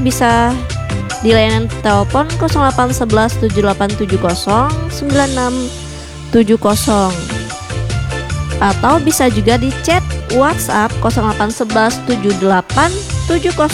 bisa di layanan telepon 0811 7870 9670 atau bisa juga di chat WhatsApp 0811 7870